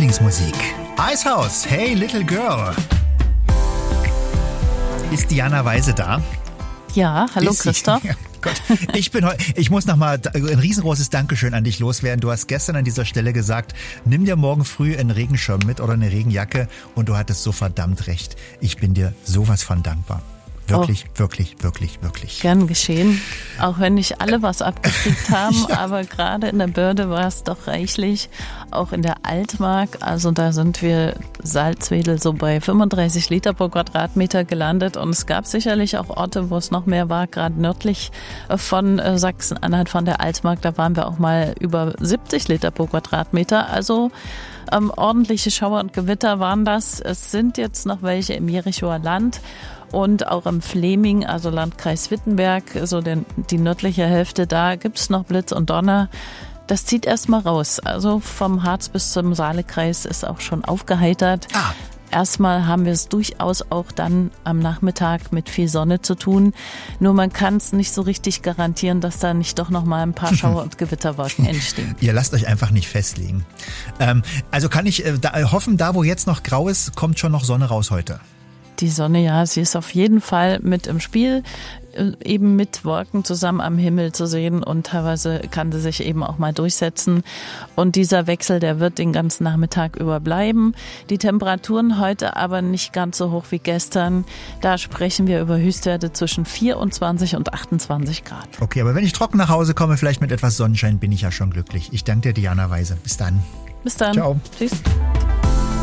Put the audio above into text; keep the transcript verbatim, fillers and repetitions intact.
Lieblingsmusik. Eishaus, hey little girl. Ist Diana Weise da? Ja, hallo Ist Christoph. Ja, Gott. Ich bin heute, ich muss nochmal ein riesengroßes Dankeschön an dich loswerden. Du hast gestern an dieser Stelle gesagt, nimm dir morgen früh einen Regenschirm mit oder eine Regenjacke und du hattest so verdammt recht. Ich bin dir sowas von dankbar. Wirklich, oh. wirklich, wirklich, wirklich. Gern geschehen. Auch wenn nicht alle was abgekriegt haben, ja. Aber gerade in der Börde war es doch reichlich. Auch in der Altmark, also da sind wir Salzwedel so bei fünfunddreißig Liter pro Quadratmeter gelandet. Und es gab sicherlich auch Orte, wo es noch mehr war, gerade nördlich von Sachsen-Anhalt, von der Altmark. Da waren wir auch mal über siebzig Liter pro Quadratmeter. Also ähm, ordentliche Schauer und Gewitter waren das. Es sind jetzt noch welche im Jerichoer Land. Und auch im Fläming, also Landkreis Wittenberg, so den, die nördliche Hälfte, da gibt es noch Blitz und Donner. Das zieht erstmal raus. Also vom Harz bis zum Saalekreis ist auch schon aufgeheitert. Ah. Erstmal haben wir es durchaus auch dann am Nachmittag mit viel Sonne zu tun. Nur man kann es nicht so richtig garantieren, dass da nicht doch noch mal ein paar Schauer- und Gewitterwolken entstehen. Ihr lasst euch einfach nicht festlegen. Ähm, also kann ich äh, da, hoffen, da wo jetzt noch grau ist, kommt schon noch Sonne raus heute. Die Sonne, ja, sie ist auf jeden Fall mit im Spiel, eben mit Wolken zusammen am Himmel zu sehen und teilweise kann sie sich eben auch mal durchsetzen. Und dieser Wechsel, der wird den ganzen Nachmittag über bleiben. Die Temperaturen heute aber nicht ganz so hoch wie gestern. Da sprechen wir über Höchstwerte zwischen vierundzwanzig und achtundzwanzig Grad. Okay, aber wenn ich trocken nach Hause komme, vielleicht mit etwas Sonnenschein, bin ich ja schon glücklich. Ich danke dir, Diana Weise. Bis dann. Bis dann. Ciao. Tschüss.